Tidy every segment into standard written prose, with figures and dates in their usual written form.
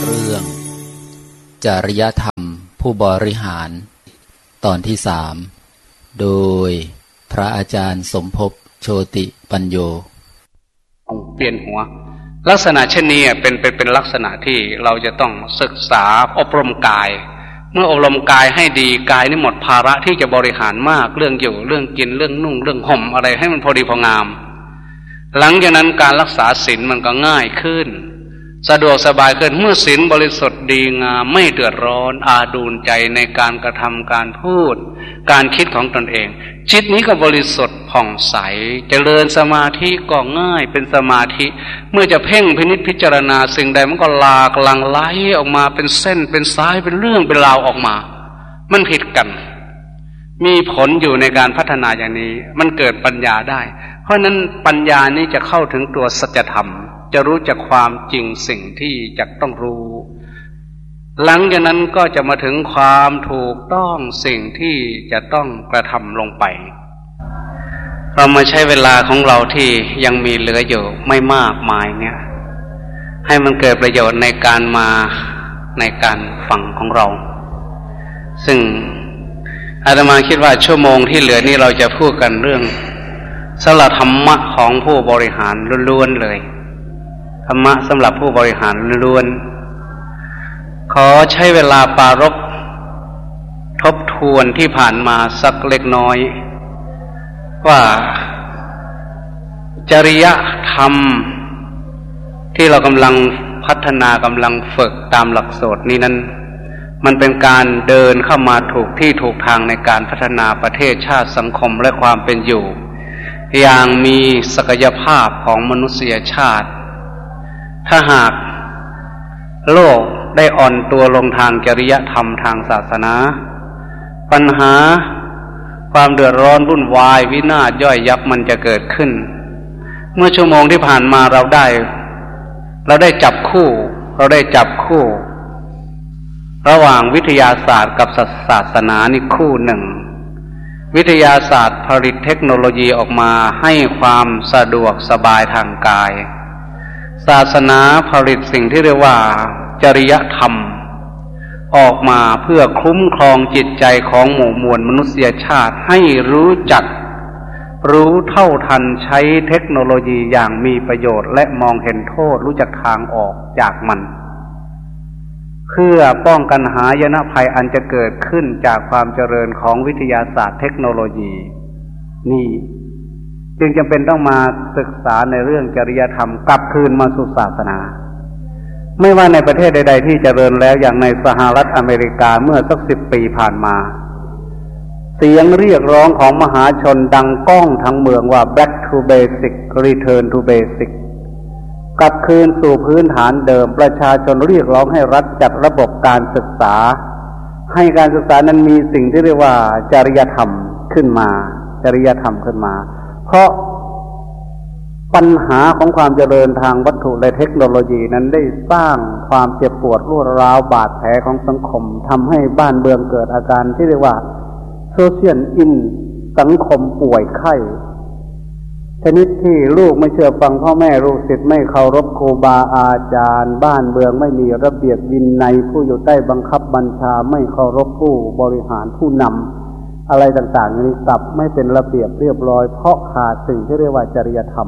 เรื่องจริยธรรมผู้บริหารตอนที่3โดยพระอาจารย์สมภพโชติปัญโยเปลี่ยนหัวลักษณะเช่นนี้เป็นลักษณะที่เราจะต้องศึกษาอบรมกายเมื่ออบรมกายให้ดีกายนี่หมดภาระที่จะบริหารมากเรื่องอยู่เรื่องกินเรื่องนุ่งเรื่องห่มอะไรให้มันพอดีพองามหลังจากนั้นการรักษาศีลมันก็ง่ายขึ้นสะดวกสบายขึ้นเมื่อศีลบริสุทธิ์ดีงามไม่เดือดร้อนอาดูลใจในการกระทำการพูดการคิดของตนเองจิตนี้ก็บริสุทธิ์ผ่องใสเจริญสมาธิก็ง่ายเป็นสมาธิเมื่อจะเพ่งพินิจพิจารณาสิ่งใดมันก็หลากหลั่งไหลออกมาเป็นเส้นเป็นสายเป็นเรื่องเป็นราวออกมามันผิดกันมีผลอยู่ในการพัฒนาอย่างนี้มันเกิดปัญญาได้เพราะนั้นปัญญานี้จะเข้าถึงตัวสัจธรรมจะรู้จักความจริงสิ่งที่จะต้องรู้หลังจากนั้นก็จะมาถึงความถูกต้องสิ่งที่จะต้องกระทำลงไปเรามาใช้เวลาของเราที่ยังมีเหลืออยู่ไม่มากมายเนี่ยให้มันเกิดประโยชน์ในการมาในการฟังของเราซึ่งอาตมาคิดว่าชั่วโมงที่เหลือนี้เราจะพูดกันเรื่องสละธรรมะของผู้บริหารล้วนๆเลยธรรมะสำหรับผู้บริหารล้วนขอใช้เวลาปรารภทบทวนที่ผ่านมาสักเล็กน้อยว่าจริยธรรมที่เรากำลังพัฒนากำลังฝึกตามหลักสูตรนี้นั้นมันเป็นการเดินเข้ามาถูกที่ถูกทางในการพัฒนาประเทศชาติสังคมและความเป็นอยู่อย่างมีศักยภาพของมนุษยชาติถ้าหากโลกได้อ่อนตัวลงทางจริยธรรมทางศาสนาปัญหาความเดือดร้อนวุ่นวายวินาศย่อยยับมันจะเกิดขึ้นเมื่อชั่วโมงที่ผ่านมาเราได้จับคู่ระหว่างวิทยาศาสตร์กับศาสนานี่คู่หนึ่งวิทยาศาสตร์ผลิตเทคโนโลยีออกมาให้ความสะดวกสบายทางกายศาสนาผลิตสิ่งที่เรียกว่าจริยธรรมออกมาเพื่อคุ้มครองจิตใจของหมู่มวลมนุษยชาติให้รู้จักรู้เท่าทันใช้เทคโนโลยีอย่างมีประโยชน์และมองเห็นโทษรู้จักทางออกจากมันเพื่อป้องกันหายนะภัยอันจะเกิดขึ้นจากความเจริญของวิทยาศาสตร์เทคโนโลยีนี่จึงจำเป็นต้องมาศึกษาในเรื่องจริยธรรมกลับคืนมาสู่ศาสนาไม่ว่าในประเทศใดๆที่เจริญแล้วอย่างในสหรัฐอเมริกาเมื่อสัก10 ปีผ่านมาเสียงเรียกร้องของมหาชนดังก้องทั้งเมืองว่า back to basic return to basic กลับคืนสู่พื้นฐานเดิมประชาชนเรียกร้องให้รัฐจัดระบบการศึกษาให้การศึกษานั้นมีสิ่งที่เรียกว่าจริยธรรมขึ้นมาเพราะปัญหาของความเจริญทางวัตถุและเทคโนโลยีนั้นได้สร้างความเจ็บปวดรวดร้าวบาดแผลของสังคมทำให้บ้านเมืองเกิดอาการที่เรียกว่าโซเชียลอินสังคมป่วยไข้ชนิดที่ลูกไม่เชื่อฟังพ่อแม่ลูกศิษย์ไม่เคารพครูบาอาจารย์บ้านเมืองไม่มีระเบียบวินัยผู้อยู่ใต้บังคับบัญชาไม่เคารพผู้บริหารผู้นำอะไรต่างๆนี้กลับไม่เป็นระเบียบเรียบร้อยเพราะขาดสิ่งที่เรียกว่าจริยธรรม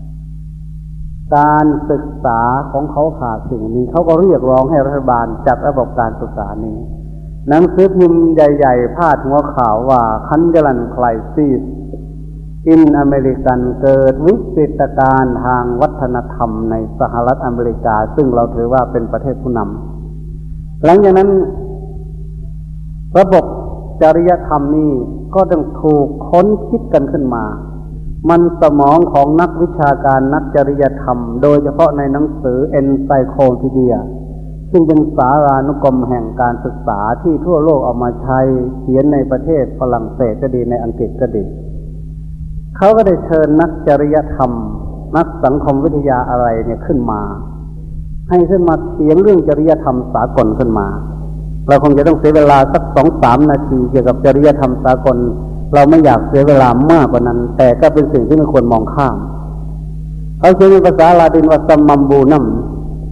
การศึกษาของเขาขาดสิ่งนี้เขาก็เรียกร้องให้รัฐบาลจัดระบบการศึกษานี้หนังสือพิมพ์ใหญ่ๆพาดหัวข่าวว่าคันจลันไคลซิสอินอเมริกันเกิดวิกฤตการณ์ทางวัฒนธรรมในสหรัฐอเมริกาซึ่งเราถือว่าเป็นประเทศผู้นำหลังจากนั้นระบบจริยธรรมนี้ก็ต้องถูกค้นคิดกันขึ้นมามันสมองของนักวิชาการนักจริยธรรมโดยเฉพาะในหนังสือ Encyclopedia ซึ่งเป็นสารานุกรมแห่งการศึกษาที่ทั่วโลกเอามาใช้เขียนในประเทศฝรั่งเศสก็ดีในอังกฤษก็ดีเขาก็ได้เชิญนักจริยธรรมนักสังคมวิทยาอะไรเนี่ยขึ้นมาให้ขึ้นมาเขียนเรื่องจริยธรรมสากลขึ้นมาเราคงจะต้องเสียเวลาสัก 2-3 นาทีเกี่ยวกับจริยธรรมสากลเราไม่อยากเสียเวลามากกว่านั้นแต่ก็เป็นสิ่งที่ไม่ควรมองข้ามเขาเขียนเป็นภาษาลาตินว่าซัมมัมบูนัม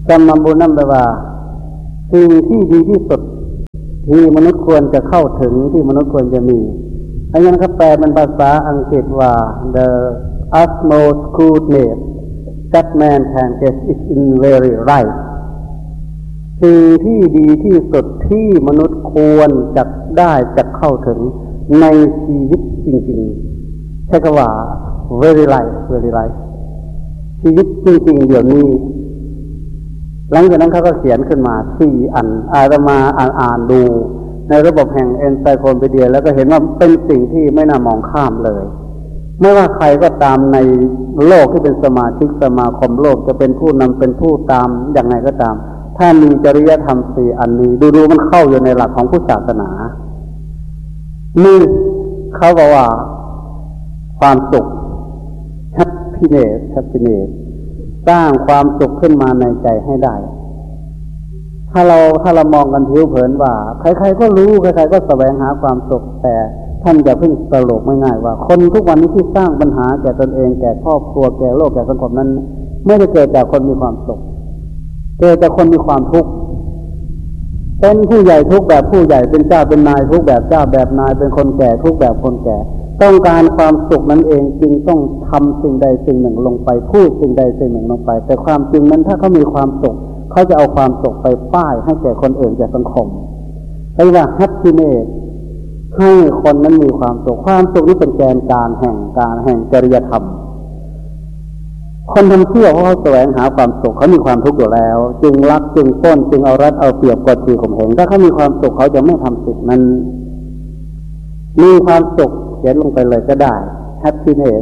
กรรมบุญนั่นแปลว่าสิ่งที่ดีที่สุดที่มนุษย์ควรจะเข้าถึงที่มนุษย์ควรจะมีอันนั้นเขาแปลเป็นภาษาอังกฤษว่า the utmost goodness that man can get is in very right สิ่งที่ดีที่สุดที่มนุษย์ควรจะได้จะเข้าถึงในชีวิตจริงๆใช่คำว่า very right very right ชีวิตจริงๆเดี๋ยวนี้หลังจากนั้นเขาก็เขียนขึ้นมา4 อันอาตมาอ่านดูในระบบแห่งเอนไซโคลปีเดียแล้วก็เห็นว่าเป็นสิ่งที่ไม่น่ามองข้ามเลยไม่ว่าใครก็ตามในโลกที่เป็นสมาชิกสมาคมโลกจะเป็นผู้นำเป็นผู้ตามอย่างไรก็ตามถ้ามีจริยธรรม4 อันนี้ดูมันเข้าอยู่ในหลักของพุทธศาสนานี่เขาบอกว่าความสุข happiness สร้างความสุขขึ้นมาในใจให้ได้ถ้าเรามองกันผิวเผินว่าใครๆก็รู้ใครๆก็แสวงหาความสุขแต่ท่านอย่าเพิ่งสรุปง่ายๆว่าคนทุกวันนี้ที่สร้างปัญหาแก่ตนเองแก่ครอบครัวแก่โลกแก่สังคมนั้นไม่ได้เกิดจากคนมีความสุขเกิดจากคนมีความทุกข์เป็นผู้ใหญ่ทุกแบบผู้ใหญ่เป็นเจ้าเป็นนายทุกแบบเจ้าแบบนายเป็นคนแก่ทุกแบบคนแก่ต้องการความสุขนั้นเองจึงต้องทำสิ่งใดสิ่งหนึ่งลงไปพูดสิ่งใดสิ่งหนึ่งลงไปแต่ความจริงนั้นถ้าเขามีความสุขเขาจะเอาความสุขไปป้ายให้แก่คนอื่นแก่สังคมเรียกว่า happiness ให้คนนั้นมีความสุขความสุขนี้เป็นแกนการแห่งจริยธรรมคนทำชั่วเพราะเขาแสวงหาความสุขเขามีความทุกข์อยู่แล้วจึงลักจึงปล้นจึงเอารัดเอาเปรียบกดขี่ข่มเหงถ้าเขามีความสุขเขาจะไม่ทำสิ่งนั้นมีความสุขเขียนลงไปเลยก็ได้ happiness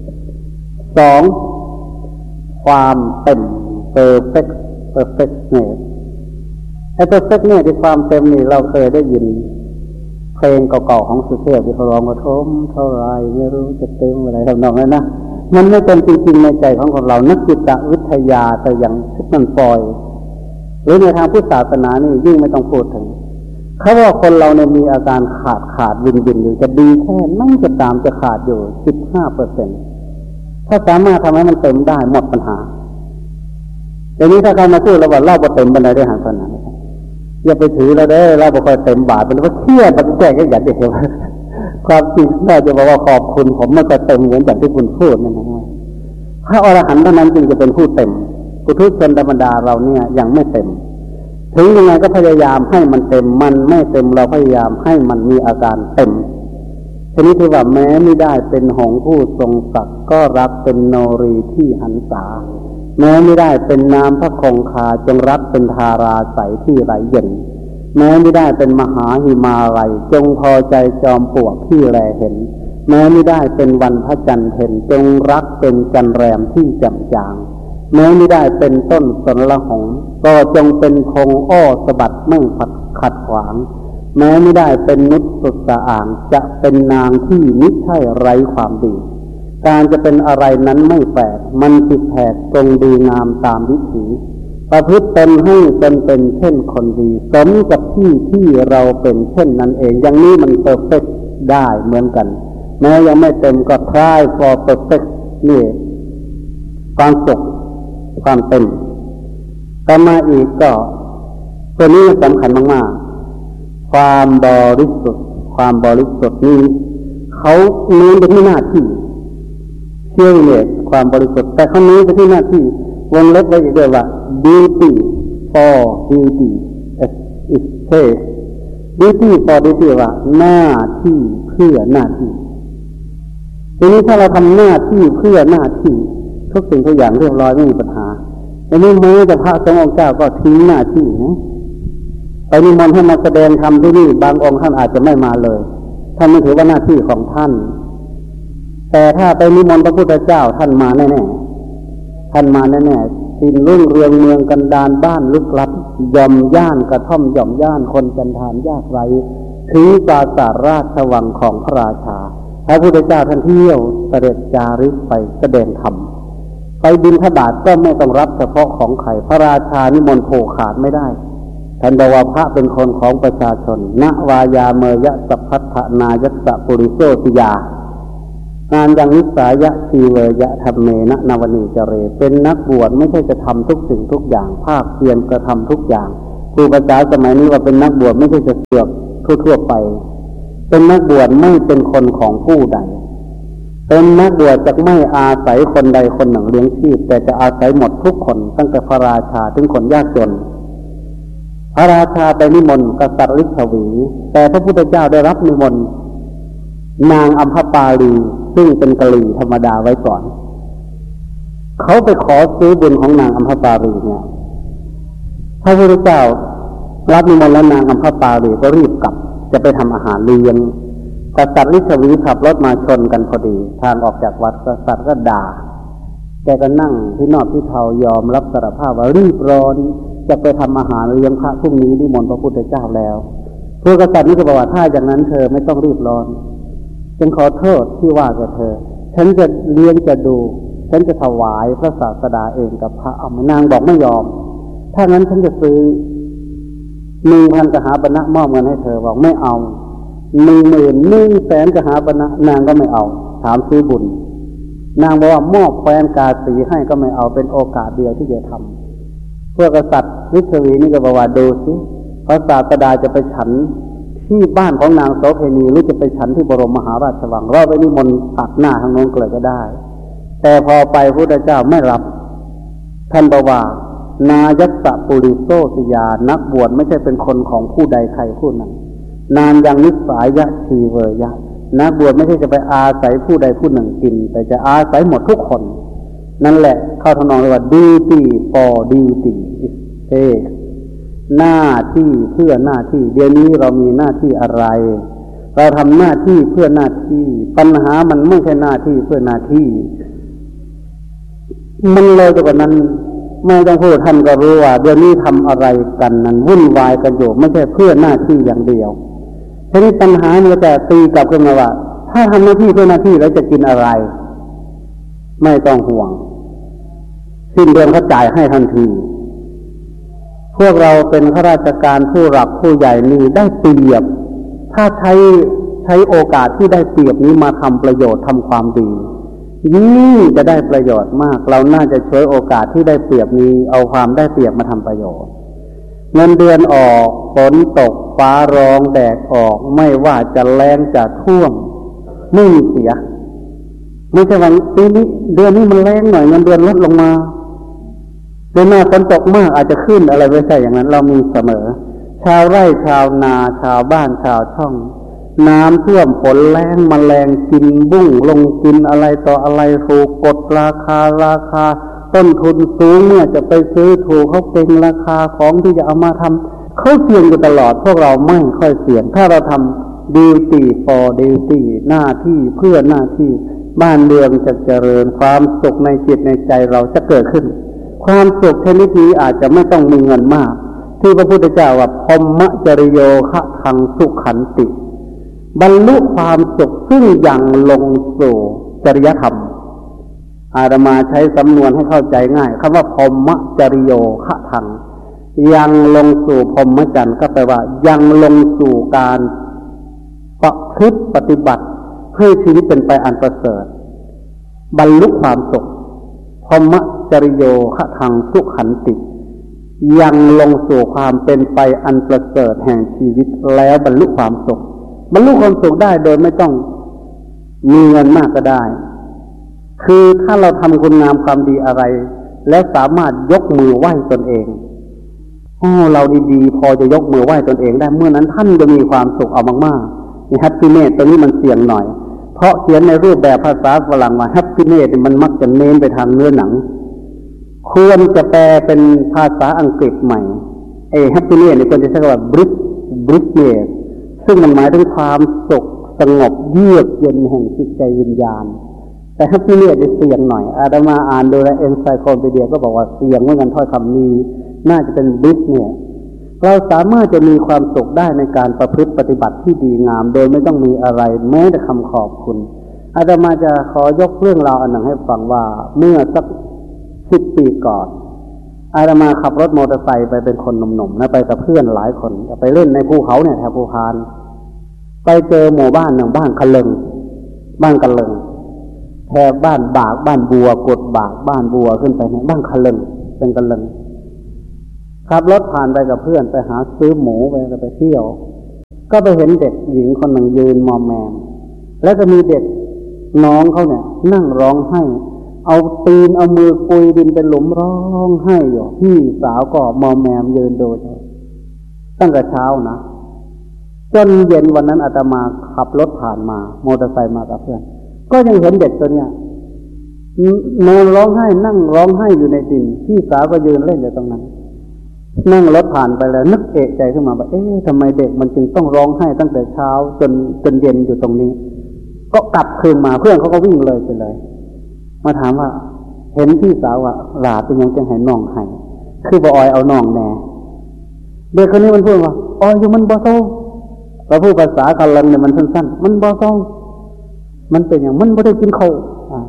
2ความเต็ม perfectness ไอ้ perfectness ที่ความเต็มนี่เราเคยได้ยินเพลงเก่าๆของสุเทพที่เขาร้องว่าทมเท่าไรไม่รู้จะเต็มอะไรทำนองนั้นนะมันไม่เป็นจริงๆในใจของเรานักจิตวิทยาแต่อย่างซิกมันฟรอยด์หรือในทางพุทธศาสนานี่ยิ่งไม่ต้องพูดถึงเขาว่าคนเราเนี่ยมีอาการขาดวินอยู่จะดีแค่ไหนก็ตามจะขาดอยู่ 15% ถ้าสามารถทำให้มันเต็มได้หมดปัญหาแต่นี้ถ้าใครมาพูดแล้วว่าเราบ่เต็มบันไดได้หางขนาดอย่าไปถือเราได้เราบ่ค่อยเต็มบาทมันก็เครียดมันแก้ก็อยากจะเห็นความจริงน่าจะบอกว่าขอบคุณผมมันจะเต็มเหมือนอย่างที่คุณพูดนั่นเองพระอรหันต์เท่านั้นจึงจะเป็นผู้เต็มปุถุชนธรรมดาเราเนี่ยยังไม่เต็มถึงยังไงก็พยายามให้มันเต็มมันไม่เต็มเราพยายามให้มันมีอาการเต็มทีนี้ที่ว่าแม้ไม่ได้เป็นหงส์ผู้ทรงศักดิ์ก็รับเป็นโนรีที่หันษาแม้ไม่ได้เป็นน้ำพระคงคาจงรับเป็นธาราใสที่ไหลเย็นแม้ไม่ได้เป็นมหาหิมาลัยจงพอใจจอมปลวกที่แลเห็นแม้ไม่ได้เป็นวันพระจันทร์เพ็ญจงรักเป็นจันแรมที่แจ่มจางแม้ไม่ได้เป็นต้นสนละหงก็จงเป็นคงอ้อสะบัดไม่ขัดขวางแม้ไม่ได้เป็นนุชสุดสะอ่างจะเป็นนางที่มิใช่ไร้ความดีการจะเป็นอะไรนั้นไม่แปลกมันผิดแผกตรงดีงามตามวิถีประพฤติตนให้เป็นเช่นคนดีสมกับที่เราเป็นเช่นนั้นเองอย่างนี้มันเพอร์เฟคได้เหมือนกันแม้ยังไม่เต็มก็ try for perfect นี่ความสุขความเต็มต่อมาอีกก็ตัวนี้สำคัญมากๆความบริสุทธิ์นี้เขาเน้นไปที่หน้าที่เชื่อเนี่ยความบริสุทธิ์แต่เขาเน้นไปที่หน้าที่วงเล็บไว้อีกด้วยว่า duty for duty it says duty for duty ว่าหน้าที่เพื่อหน้าที่ทีนี้ถ้าเราทำหน้าที่เพื่อหน้าที่ทุกสิ่งทุกอย่างเรียบร้อยไม่มีปัญหาทีนี้แม้แต่พระสงฆ์องค์เจ้าก็ทิ้งหน้าที่นะไปนิมนต์ให้มาแสดงธรรมที่นี่บางองค์ท่านอาจจะไม่มาเลยท่านไม่ถือว่าหน้าที่ของท่านแต่ถ้าไปนิมนต์พระพุทธเจ้าท่านมาแน่ๆสินรุ่งเรืองเมืองกันดารบ้านลึกลับย่อมย่านกระท่อมย่อมย่านคนจันทานยากไร้ถือปราสาทราชวังของพระราชาพระพุทธเจ้าท่านเที่ยวเสด็จจาริกไปแสดงธรรมไปบิณฑบาตก็ไม่ต้องรับเฉพาะของใครพระราชานิมนต์โผขาดไม่ได้ท่านบอกว่าพระเป็นคนของประชาชนณวายาเมยะสัพพัทธนายัสสะปุริโสติยางานยังนิสายะชีเวยะธรรมเมนะนวนีเจเรเป็นนักบวชไม่ใช่จะทำทุกสิ่งทุกอย่างภาคเพียรกระทำทุกอย่างครูภาษาสมัยนี้ว่าเป็นนักบวชไม่ใช่จะเสือกทั่วๆไปเป็นนักบวชไม่เป็นคนของผู้ใดเป็นนักบวชจะไม่อาศัยคนใดคนหนึ่งเลี้ยงชีพแต่จะอาศัยหมดทุกคนตั้งแต่พระราชาถึงคนยากจนพระราชาไปนิมนต์กษัตริย์ฤทธวีแต่พระพุทธเจ้าได้รับนิมนต์นางอัมพปาลีซึ่งเป็นกะหรี่ธรรมดาไว้ก่อนเขาไปขอซื้อบุญของนางอัมพปาลีเนี่ยพระพุทธเจ้ารับนิมนต์แล้วนางอัมพปาลีก็รีบกลับจะไปทำอาหารเลี้ยงกษัตริย์ฤทธวีขับรถมาชนกันพอดีทางออกจากวัดกษัตริย์ก็ด่าแกก็นั่งที่นอกที่เทายอมรับสารภาพว่ารีบร้อนจะไปทำอาหารเลี้ยงพระพรุ่งนี้นิมนต์พระพุทธเจ้าแล้วพระกษัตริย์นี่ก็บอกว่าถ้าอย่างนั้นเธอไม่ต้องรีบร้อนฉันขอโทษที่ว่าแกเธอฉันจะเลี้ยงจะดูฉันจะถวายพระศาสดาเองกับพระเอานางบอกไม่ยอมถ้างั้นฉันจะซื้อ 1,000 กหาปณะมอบเงินให้เธอบอกไม่เอา 10,000 กหาปณะนางก็ไม่เอาถามซื้อบุญนางบอกว่ามอบแคว้นกาสีให้ก็ไม่เอาเป็นโอกาสเดียวที่จะทำพวกกษัตริย์ฤทธวีนี่ก็บอกว่าดูสิพระศาสดาจะไปฉันที่บ้านของนางโสเภณีหรือจะไปฉันที่บรมมหาราชวังเราไปนิมนต์ตัดหน้าทางโน้นก็ได้แต่พอไปพระพุทธเจ้าไม่รับท่านบอกว่านายัสสะปุริโสติยานักบวชไม่ใช่เป็นคนของผู้ใดใครผู้นั้นนานยังนิสายะชีเวยะนักบวชไม่ใช่จะไปอาศัยผู้ใดผู้หนึ่งกินแต่จะอาศัยหมดทุกคนนั่นแหละเข้าทำนองเรียกว่า duty for duty is หน้าที่เพื่อหน้าที่เดี๋ยวนี้เรามีหน้าที่อะไรเราทำหน้าที่เพื่อหน้าที่ปัญหามันไม่ใช่หน้าที่เพื่อหน้าที่มันเลยจากนั้นไม่ต้องพูดท่านก็รู้ว่าเดี๋ยวนี้ทำอะไรกันนั้นวุ่นวายกันอยู่ไม่ใช่เพื่อหน้าที่อย่างเดียวทีนี้ปัญหามันจะตีกลับขึ้นมาว่าถ้าทำหน้าที่เพื่อหน้าที่แล้วจะกินอะไรไม่ต้องห่วงสิ้นเดือนเขาจ่ายให้ทันทีพวกเราเป็นข้าราชการผู้หลักผู้ใหญ่นี่ได้เปรียบถ้าใช้โอกาสที่ได้เปรียบนี้มาทำประโยชน์ทำความดียิ่งจะได้ประโยชน์มากเราน่าจะช่วยโอกาสที่ได้เปรียบนี้เอาความได้เปรียบมาทำประโยชน์เงินเดือนออกฝนตกฟ้าร้องแดดออกไม่ว่าจะแล้งจะท่วมไม่มีเสียไม่ใช่ว่าปีนี้เดือนนี้มันแล้งหน่อยเงินเดือนลดลงมาเดือนหน้าฝนตกมากอาจจะขึ้นอะไรไม่ใช่อย่างนั้นเรามีเสมอชาวไร่ชาวนาชาวบ้านชาวช่องน้ำท่วมฝนแล้งแมลงกินบุ้งลงกินอะไรต่ออะไรถูกกดราคาต้นทุนสูงเมื่อจะไปซื้อถูกเขาเก็งราคาของที่จะเอามาทำเขาเสี่ยงอยู่ตลอดพวกเราไม่ค่อยเสี่ยงถ้าเราทำ duty for duty หน้าที่เพื่อหน้าที่บ้านเมืองจะเจริญความสุขในจิตในใจเราจะเกิดขึ้นความสุขชนิดนี้อาจจะไม่ต้องมีเงินมากที่พระพุทธเจ้าว่าพรหมจริโยคะทังสุขันติบรรลุความสุขซึ่งยังลงสู่จริยธรรมอาตมาใช้สำนวนให้เข้าใจง่ายคำว่าพรหมจริโยคะทังยังลงสู่พรหมจรรย์ก็แปลว่ายังลงสู่การประพฤติปฏิบัติให้ชีวิตเป็นไปอันประเสริฐบรรลุความสุขพรหมจริโยคะทังสุขันติยังลงสู่ความเป็นไปอันประเสริฐแห่งชีวิตแล้วบรรลุความสุขบรรลุความสุขได้โดยไม่ต้องมีเงินมากก็ได้คือถ้าเราทำคุณงามความดีอะไรและสามารถยกมือไหว้ตนเองเราดีๆพอจะยกมือไหว้ตนเองได้เมื่อนั้นท่านจะมีความสุขเอามากๆนี่ happiness ตัวนี้มันเสี่ยงหน่อยเพราะเขียนในรูปแบบภาษาฝรั่งว่า happiness มันมักจะเน้นไปทางเนื้อหนังควรจะแปลเป็นภาษาอังกฤษใหม่happiness นี่ควรจะใช้คำว่า blissness ซึ่งมันหมายถึงความสุขสงบเยือกเย็นแห่งจิตใจวิญญาณแต่happinessได้เสี่ยงหน่อยอาตมาอ่านดูใน Encyclopedia ก็บอกว่าเสี่ยงเหมือนกันถ้อยคำนี้น่าจะเป็น blissness เราสามารถจะมีความสุขได้ในการประพฤติปฏิบัติที่ดีงามโดยไม่ต้องมีอะไรแม้แต่คำขอบคุณอาตมาจะขอยกเรื่องราวอันหนึ่งให้ฟังว่าเมื่อสัก10 ปีก่อนอาตมาขับรถมอเตอร์ไซค์ไปเป็นคนหนุ่มๆนะไปกับเพื่อนหลายคนไปเล่นในภูเขาเนี่ยแถวภูพานไปเจอหมู่บ้านหนึ่งบ้านคะเลิงแถบบ้านบากบ้านบัวกดบากบ้านบัวขึ้นไปในบ้านคะลึงเป็นคะลึงขับรถผ่านไปกับเพื่อนไปหาซื้อหมูไปเที่ยวก็ไปเห็นเด็กหญิงคนหนึ่งยืนมอมแมมแล้วก็มีเด็กน้องเขาเนี่ยนั่งร้องไห้เอาตีนเอามือกุยดินเป็นหลุมร้องไห้อยู่พี่สาวก็มอมแมมยืนดูตั้งแต่เช้านะจนเย็นวันนั้นอาตมาขับรถผ่านมามอเตอร์ไซค์มากับเพื่อนก็ยังเห็นเด็กตัวเนี้ยนอนร้องไห้นั่งร้องไห้อยู่ในดินพี่สาวก็ยืนเล่นอยู่ตรงนั้นนั่งรถผ่านไปแล้วนึกเอะใจขึ้นมาว่าทำไมเด็กมันจึงต้องร้องไห้ตั้งแต่เช้าจนเย็นอยู่ตรงนี้ก็กลับคืนมาเพื่อนเขาก็วิ่งเลยไปเลยมาถามว่าเห็นพี่สาวว่าหลาเป็นยังจังให้น้องไห้คือบ่ออยเอาน้องแน่เด็กคนนี้มันพูดว่าออยอยู่มันบ่โตเราพูดภาษาคะลังเนี่ยมันสั้นๆมันบ่โตมันเป็นอย่างมันบ่ได้กินข้าว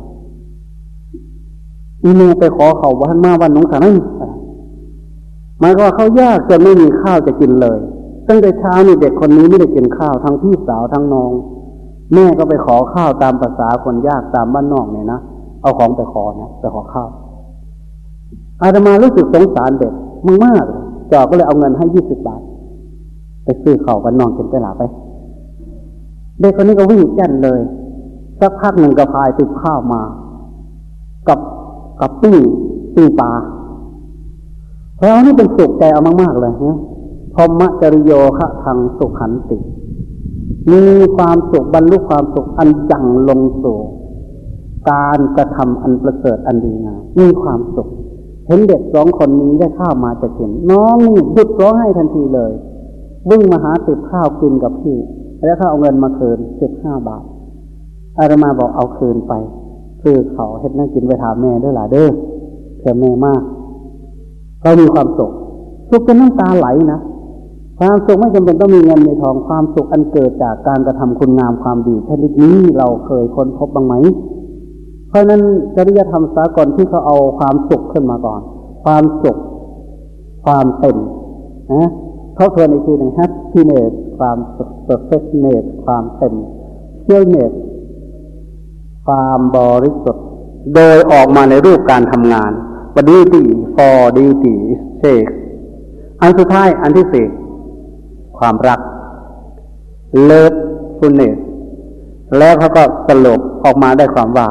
อีเมไปขอเขาบ้านมาวันน้องสาวนั่นหมายความว่าเขายากจนไม่มีข้าวจะกินเลยตั้งแต่เช้านี่เด็กคนนี้ไม่ได้กินข้าวทั้งพี่สาวทั้งน้องแม่ก็ไปขอข้าวตามภาษาคนยากตามบ้านนอกเนี่ยนะเอาของไปขอเนี่ยไปขอข้าวอาตมารู้สึกสงสารเด็กมากเลยจอก็เลยเอาเงินให้20 บาทไปซื้อข้าวกันน้องกินไปหลาไปเด็กคนนี้ก็วิ่งแจ้นเลยสักพักหนึ่งก็พายติดข้าวมากับปิ้งปลาเรานี่เป็นสุขใจเอามากๆเลยเนี่ยพรหมจริโยคะทังสุขันติมีความสุขบรรลุความสุขอันยั่งลงสู่การกระทำอันประเสริฐอันดีงามมีความสุขเห็นเด็ก2 คนนี้ได้ข้าวมาจะกินน้องนี่หยุดร้องไห้ทันทีเลยวิ่งมาหาติดข้าวกินกับพี่แล้วเขาเอาเงินมาคืน15 บาทอาตมาบอกเอาคืนไปซื้อเขาเฮ็ดนั่งกินไปถามแม่ด้วยล่ะเด้อเผื่อแม่มากเรามีความสุขจนน้ำตาไหลนะความสุขไม่จำเป็นต้องมีเงินมีทองความสุขอันเกิดจากการกระทำคุณงามความดีชนิดนี้เราเคยค้นพบบ้างไหมเพราะนั้นจริยธรรมสากลที่เขาเอาความสุขขึ้นมาก่อนความสุขความเต็มนะเขาทวนอีกทีหนึ่ง happiness ความสุข perfectness ความเต็ม fullness ความบริสุทธิ์โดยออกมาในรูปการทำงานduty for duty sake อันสุดท้ายอันที่4ความรัก lovefulness แล้วเขาก็สรุปออกมาได้ความว่า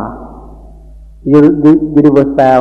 universal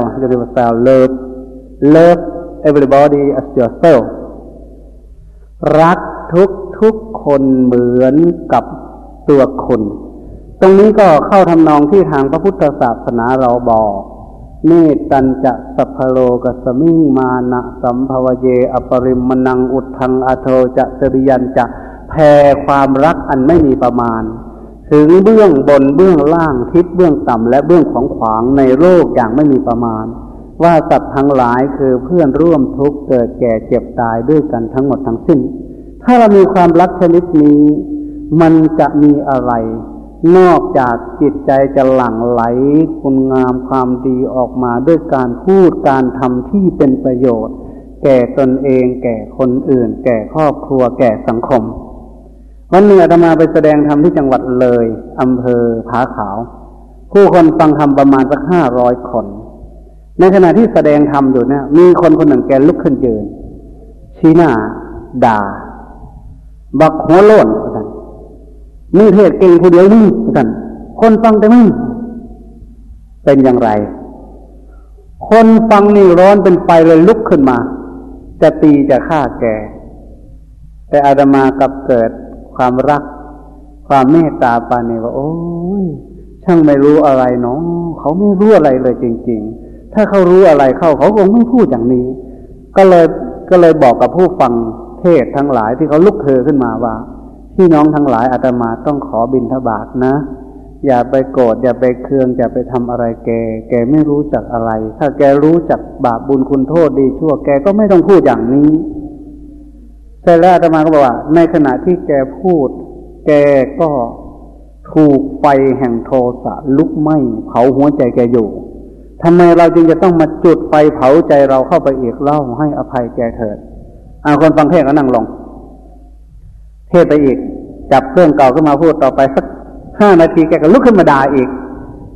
love everybody as yourself รักทุกคนเหมือนกับตัวคนตรงนี้ก็เข้าทำนองที่ทางพระพุทธศาสนาเราบอกเนตัญจะสัพพโลกัสมิงมานะสัมภวเยอปริมมนังอุทธังอโทจะจริยันจะแผ่ความรักอันไม่มีประมาณถึงเบื้องบนเบื้องล่างทิศเบื้องต่ำและเบื้องขวางในโลกอย่างไม่มีประมาณว่าสัตว์ทั้งหลายคือเพื่อนร่วมทุกข์เกิดแก่เจ็บตายด้วยกันทั้งหมดทั้งสิ้นถ้าเรามีความรักชนิดนี้มันจะมีอะไรนอกจากจิตใจจะหลั่งไหลคุณงามความดีออกมาด้วยการพูดการทำที่เป็นประโยชน์แก่ตนเองแก่คนอื่นแก่ครอบครัวแก่สังคมวันหนึ่งอาตมาไปแสดงธรรมที่จังหวัดเลยอำเภอผาขาวผู้คนฟังธรรมประมาณสัก500 คนในขณะที่แสดงธรรมอยู่เนี่ยมีคนหนึ่งแกลุกขึ้นยืนชี้หน้าด่าบักหัวโล้นมึงเทศเก่งผู้เดียวมึงกันคนฟังแต่มึงเป็นอย่างไรคนฟังนี่ร้อนเป็นไฟเลยลุกขึ้นมาจะตีจะฆ่าแกแต่อาตมากับเกิดความรักความเมตตาปานนี้ว่าโอ้ยช่างไม่รู้อะไรเนาะเขาไม่รู้อะไรเลยจริงๆถ้าเขารู้อะไรเขาคงไม่พูดอย่างนี้ก็เลยบอกกับผู้ฟังเทศทั้งหลายที่เขาลุกเธอขึ้นมาว่าพี่น้องทั้งหลายอาตมาต้องขอบิณฑบาตนะอย่าไปโกรธอย่าไปเคืองอย่าไปทำอะไรแกไม่รู้จักอะไรถ้าแกรู้จักบาปบุญคุณโทษดีชั่วแกก็ไม่ต้องพูดอย่างนี้แต่แล้วอาตมาก็บอกว่าในขณะที่แกพูดแกก็ถูกไฟแห่งโทสะลุกไหม้เผาหัวใจแกอยู่ทำไมเราจึงจะต้องมาจุดไฟเผาใจเราเข้าไปอีกเล่าให้อภัยแกเถิดคนฟังเทศก็นั่งลงเทศไปอีกจับเครื่องเก่าขึ้นมาพูดต่อไปสัก5 นาทีแกก็ลุกขึ้นมาด่าอีกเท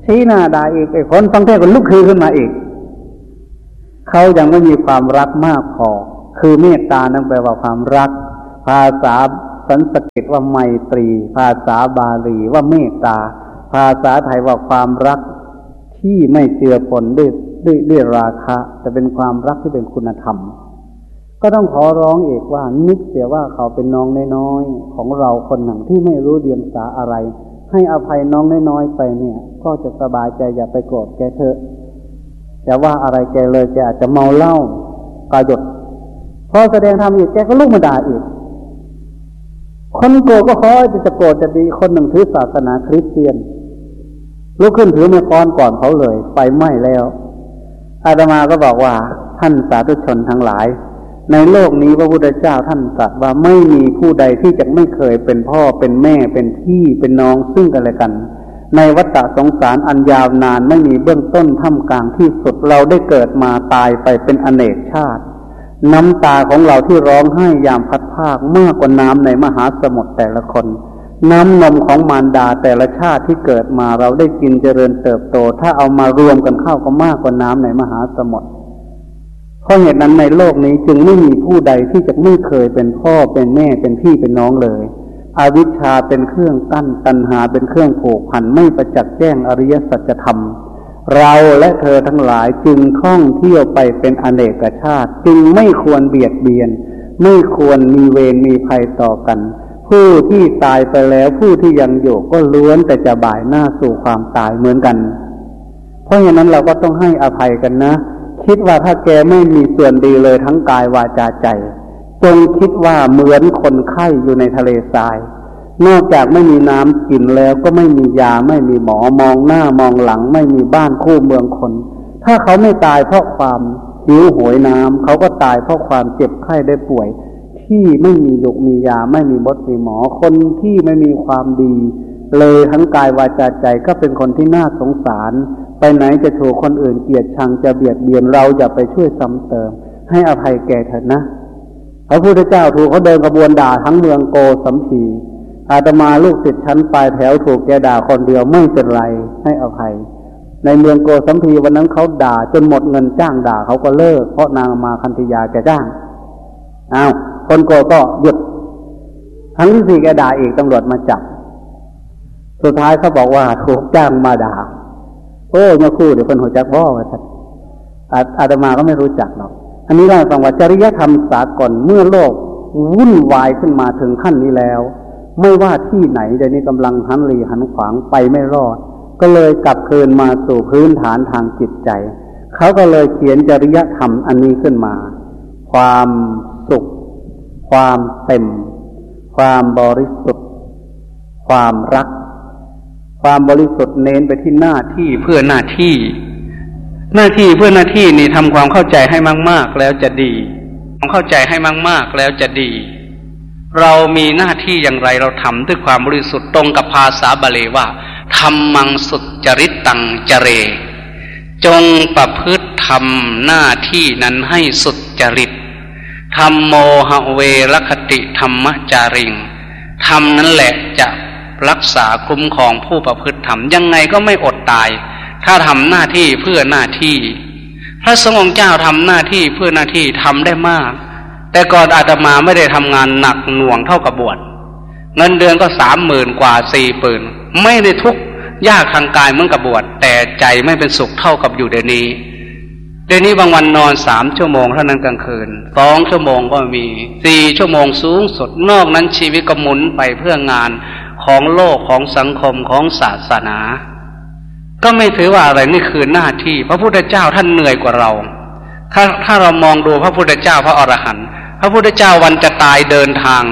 ชี้หน้าด่าอีกไอ้คนฟังเทศน์ก็ลุกขึ้นมาอีกเขายังไม่มีความรักมากพอคือเมตตานั่นแปลว่าความรักภาษาสันสกฤตว่าไมตรีภาษาบาลีว่าเมตตาภาษาไทยว่าความรักที่ไม่เจือปนด้วยราคะแต่เป็นความรักที่เป็นคุณธรรมก็ต้องขอร้องเอกว่านึกเสียว่าเขาเป็นน้องน้อยๆของเราคนหนึ่งที่ไม่รู้เดียงสาอะไรให้อภัยน้องน้อยๆไปเนี่ยก็จะสบายใจอย่าไปโกรธแกเถอะอย่าว่าอะไรแกเลยแกอาจจะเมาเหล้ากายดพอแสดงธรรมอีกแกก็ลุกมาด่าอีกคนโกรธก็ขอจะโกรธจะดีคนหนึ่งถือศาสนาคริสเตียนลุกขึ้นถือไม้ค้อนก่อนเขาเลยไฟไหม้แล้วอาตมาก็บอกว่าท่านสาธุชนทั้งหลายในโลกนี้พระพุทธเจ้าท่านตรัสว่าไม่มีผู้ใดที่จะไม่เคยเป็นพ่อเป็นแม่เป็นพี่เป็นน้องซึ่งกันและกันในวัฏสงสารอันยาวนานไม่มีเบื้องต้นท่ามกลางที่สุดเราได้เกิดมาตายไปเป็นอเนกชาติน้ำตาของเราที่ร้องไห้ยามพัดพรากมากกว่าน้ำในมหาสมุทรแต่ละคนน้ำนมของมารดาแต่ละชาติที่เกิดมาเราได้กินเจริญเติบโตถ้าเอามารวมกันเข้าก็มากกว่าน้ำในมหาสมุทรเพราะเหตุนั้นในโลกนี้จึงไม่มีผู้ใดที่จะไม่เคยเป็นพ่อเป็นแม่เป็นพี่เป็นน้องเลยอวิชชาเป็นเครื่องกั้นตัณหาเป็นเครื่องผูกพันไม่ประจักษ์แจ้งอริยสัจธรรมเราและเธอทั้งหลายจึงท่องเที่ยวไปเป็นอเนกชาติจึงไม่ควรเบียดเบียนไม่ควรมีเวรมีภัยต่อกันผู้ที่ตายไปแล้วผู้ที่ยังอยู่ก็ล้วนแต่จะบ่ายหน้าสู่ความตายเหมือนกันเพราะฉะนั้นเราก็ต้องให้อภัยกันนะคิดว่าถ้าแกไม่มีส่วนดีเลยทั้งกายวาจาใจจงคิดว่าเหมือนคนไข้อยู่ในทะเลทรายนอกจากไม่มีน้ำกินแล้วก็ไม่มียาไม่มีหมอมองหน้ามองหลังไม่มีบ้านคู่เมืองคนถ้าเขาไม่ตายเพราะความหิวโหยน้ำเขาก็ตายเพราะความเจ็บไข้ได้ป่วยที่ไม่มียกมียาไม่มีมดมีหมอคนที่ไม่มีความดีเลยทั้งกายวาจาใจก็เป็นคนที่น่าสงสารไปไหนจะถูกคนอื่นเกลียดชังจะเบียดเบียนเราอย่าไปช่วยซ้ำเติมให้อภัยแก่เถิดนะพระพุทธเจ้าถูกเขาเดินกระบวนด่าทั้งเมืองโกสัมพีอาตมาลูกศิษย์ชั้นปลายแถวถูกแกด่าคนเดียวไม่เป็นไรให้อภัยในเมืองโกสัมพีวันนั้นเขาด่าจนหมดเงินจ้างด่าเขาก็เลิกเพราะนางมาคันธยาแกจ้างคนโกก็หยุดครั้งที่สี่แกด่าอีกตำรวจมาจับสุดท้ายเขาบอกว่าถูกจ้างมาด่าโอ้เมื่อคู่เดี๋ยวคนหัวจักบ่ว่าท่านอาตมาก็ไม่รู้จักหรอกอันนี้เราฟังว่าจริยธรรมสากลเมื่อโลกวุ่นวายขึ้นมาถึงขั้นนี้แล้วไม่ว่าที่ไหนเดี๋ยวนี้กำลังหันหลีหันขวางไปไม่รอดก็เลยกลับคืนมาสู่พื้นฐานทางจิตใจเขาก็เลยเขียนจริยธรรมอันนี้ขึ้นมาความสุขความเต็มความบริสุทธิ์ความรักความบริสุทธิ์เน้นไปที่หน้าที่เพื่อหน้าที่เพื่อหน้าที่นี่ทำความเข้าใจให้มากๆแล้วจะดีความเข้าใจให้มากๆแล้วจะดีเรามีหน้าที่อย่างไรเราทำด้วยความบริสุทธิ์ตรงกับภาษาบาลีว่าธัมมังสุจริตตังจเรจงประพฤติทำหน้าที่นั้นให้สุจริตธัมโมหเวรคติธรรมจาริงธรรมนั้นแหละจะรักษาคุ้มครองผู้ประพฤติธรรมยังไงก็ไม่อดตายถ้าทำหน้าที่เพื่อหน้าที่พระสงฆ์องค์เจ้าทำหน้าที่เพื่อหน้าที่ทำได้มากแต่ก่อนอาตมาไม่ได้ทำงานหนักหน่วงเท่ากับบวชเงินเดือนก็30,000 กว่า40,000ไม่ได้ทุกข์ยากทางกายเหมือนกับบวชแต่ใจไม่เป็นสุขเท่ากับอยู่เดี๋ยวนี้บางวันนอน3 ชั่วโมงเท่านั้นกลางคืน2 ชั่วโมงก็มี4 ชั่วโมงสูงสุดนอกนั้นชีวิตก็หมุนไปเพื่องานของโลกของสังคมของศาสนาก็ไม่ถือว่าอะไรนี่คือหน้าที่พระพุทธเจ้าท่านเหนื่อยกว่าเราถ้าเรามองดูพระพุทธเจ้าพระอรหันต์พระพุทธเจ้าวันจะตายเดินทาง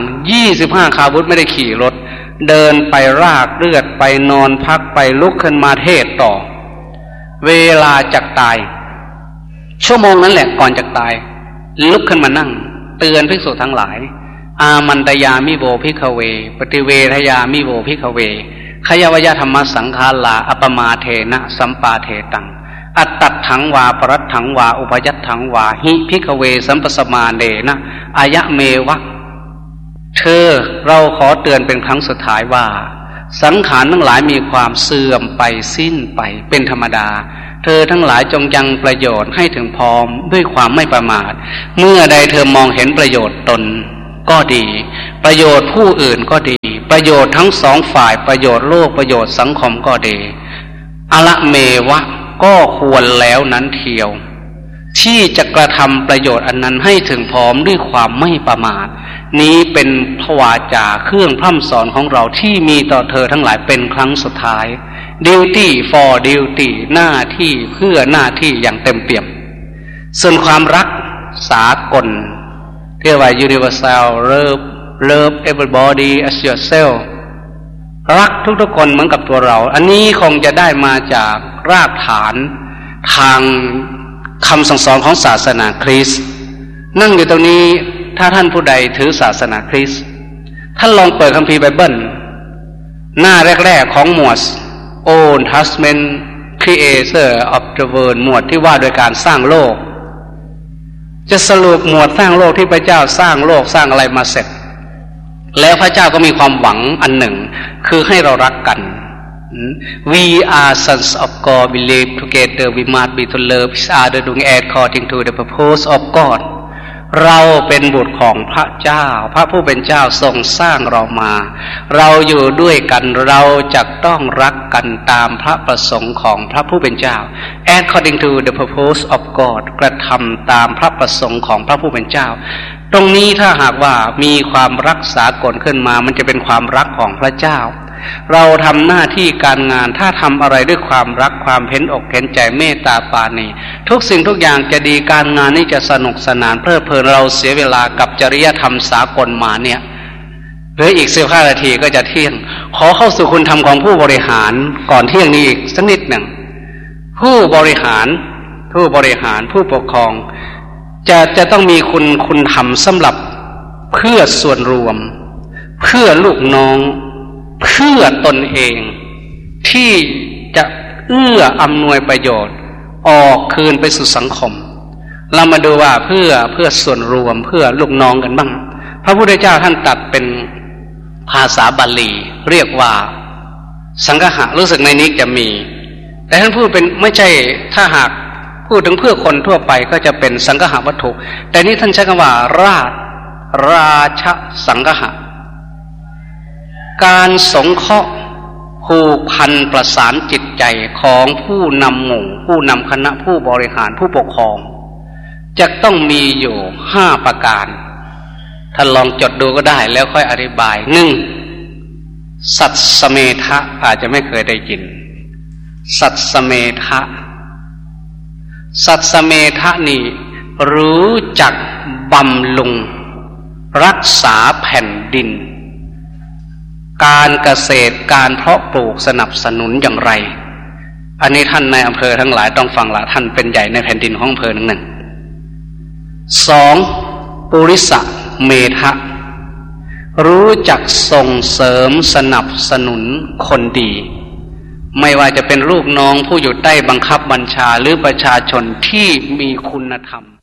25 คาวุธไม่ได้ขี่รถเดินไปรากเลือดไปนอนพักไปลุกขึ้นมาเทศต่อเวลาจักตายชั่วโมงนั้นแหละก่อนจักตายลุกขึ้นมานั่งเตือนภิกษุทั้งหลายอามันตยามิโวภิกขเวปฏิเวทยามิโวภิกขเวขยวยธรรมสังฆาลาอัปมาเทนะสัมปาเทตังอัตตัดถังวาปรัตถังวาอุปยัตถังวาหิภิกขเวสัมปสมาเนนะอายะเมวะเราขอเตือนเป็นครั้งสุดท้ายว่าสังขารทั้งหลายมีความเสื่อมไปสิ้นไปเป็นธรรมดาเธอทั้งหลายจงยังประโยชน์ให้ถึงพร้อมด้วยความไม่ประมาทเมื่อใดเธอมองเห็นประโยชน์ตนก็ดีประโยชน์ผู้อื่นก็ดีประโยชน์ทั้งสองฝ่ายประโยชน์โลกประโยชน์สังคมก็ดีอะละเมวะก็ควรแล้วนั้นเทียวที่จะกระทำประโยชน์อันนั้นให้ถึงพร้อมด้วยความไม่ประมาทนี้เป็นพระวาจาเครื่องพร่ำสอนของเราที่มีต่อเธอทั้งหลายเป็นครั้งสุดท้าย duty for duty หน้าที่เพื่อหน้าที่อย่างเต็มเปี่ยมส่วนความรักสากลเรียกว่า universal love everybody as yourself รักทุกๆคนเหมือนกับตัวเราอันนี้คงจะได้มาจากรากฐานทางคำสั่งสอนของศาสนาคริสต์นั่งอยู่ตรงนี้ถ้าท่านผู้ใดถือศาสนาคริสต์ท่านลองเปิดคัมภีร์ไบเบิลหน้าแรกๆของหมวด Old Testament Creator of the World หมวดที่ว่าโดยการสร้างโลกจะสรุปหมวดสร้างโลกที่พระเจ้าสร้างโลกสร้างอะไรมาเสร็จแล้วพระเจ้าก็มีความหวังอันหนึ่งคือให้เรารักกันWe are sons of God we live together we must be to love each other doing according to the purpose of God เราเป็นบุตรของพระเจ้าพระผู้เป็นเจ้าทรงสร้างเรามาเราอยู่ด้วยกันเราจะต้องรักกันตามพระประสงค์ของพระผู้เป็นเจ้า according to the purpose of God กระทำตามพระประสงค์ของพระผู้เป็นเจ้าตรงนี้ถ้าหากว่ามีความรักษากลขึ้นมามันจะเป็นความรักของพระเจ้าเราทำหน้าที่การงานถ้าทำอะไรด้วยความรักความเห็นอกเห็นใจเมตตาปราณีทุกสิ่งทุกอย่างจะดีการงานนี่จะสนุกสนานเพลิดเพลินเราเสียเวลากับจริยธรรมสากลมาเนี่ยเหลืออีก15 นาทีก็จะเที่ยงขอเข้าสู่คุณธรรมของผู้บริหารก่อนเที่ยงนี้อีกสักนิดหนึ่งผู้บริหารผู้ปกครองจะต้องมีคุณธรรมสำหรับเพื่อส่วนรวมเพื่อลูกน้องเพื่อตนเองที่จะเอื้ออำนวยประโยชน์ออกคืนไปสู่สังคมเรามาดูว่าเพื่อส่วนรวมเพื่อลูกน้องกันบ้างพระพุทธเจ้าท่านตรัสเป็นภาษาบาลีเรียกว่าสังฆะรู้สึกในนี้จะมีแต่ท่านพูดเป็นไม่ใช่ถ้าหากพูดถึงเพื่อคนทั่วไปก็จะเป็นสังฆะวัตถุแต่นี้ท่านใช้คำว่าราชสังฆะการสงเคราะห์ผูกพันประสานจิตใจของผู้นำหมู่ผู้นำคณะผู้บริหารผู้ปกครองจะต้องมีอยู่5ประการท่านลองจดดูก็ได้แล้วค่อยอธิบาย1สัตสเมทะอาจจะไม่เคยได้ยินสัตสเมทะนี่รู้จักบำรุงรักษาแผ่นดินการเกษตรการเพาะปลูกสนับสนุนอย่างไรอันนี้ท่านในอำเภอทั้งหลายต้องฟังละท่านเป็นใหญ่ในแผ่นดินของอำเภอหนึ่ง2ปุริสเมทะรู้จักส่งเสริมสนับสนุนคนดีไม่ว่าจะเป็นลูกน้องผู้อยู่ใต้บังคับบัญชาหรือประชาชนที่มีคุณธรรม